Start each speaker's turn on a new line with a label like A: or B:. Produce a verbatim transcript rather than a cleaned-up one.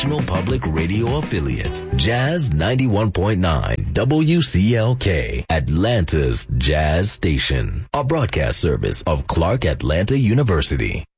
A: Public Radio affiliate, Jazz ninety-one point nine W C L K, Atlanta's Jazz Station, a broadcast service of Clark Atlanta University.